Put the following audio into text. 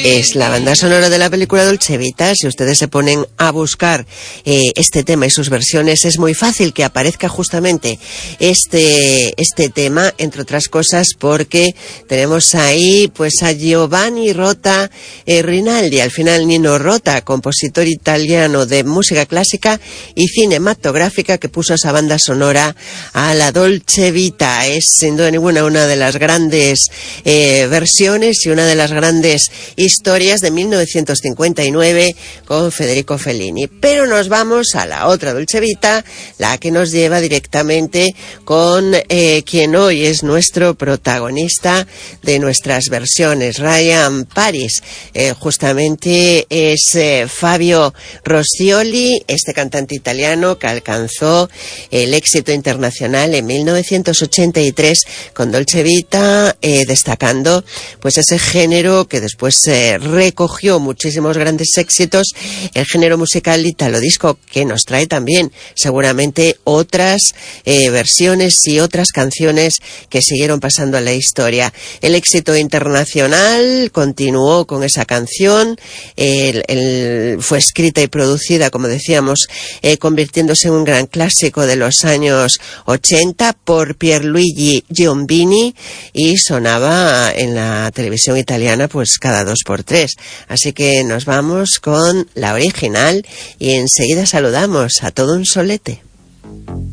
Es la banda sonora de la película Dolce Vita. Si ustedes se ponen a buscar este tema y sus versiones, es muy fácil que aparezca justamente este tema, entre otras cosas, porque tenemos ahí pues a Giovanni Rota Rinaldi, al final Nino Rota, compositor italiano de música clásica y cinematográfica, que puso esa banda sonora a la Dolce Vita. Es sin duda ninguna una de las grandes versiones y una de las grandes historias de 1959 con Federico Fellini. Pero nos vamos a la otra Dolce Vita, la que nos lleva directamente con quien hoy es nuestro protagonista de nuestras versiones, Ryan Paris. Justamente es Fabio Roscioli, este cantante italiano que alcanzó el éxito internacional en 1983 con Dolce Vita, destacando pues ese género que después recogió muchísimos grandes éxitos, el género musical italo disco, que nos trae también seguramente otras versiones y otras canciones que siguieron pasando a la historia. El éxito internacional continuó con esa canción, fue escrita y producida, como decíamos, convirtiéndose en un gran clásico de los años 80 por Pierluigi Giombini, y sonaba en la televisión italiana pues cada 2x3. Así que nos vamos con la original y enseguida saludamos a todo un solete.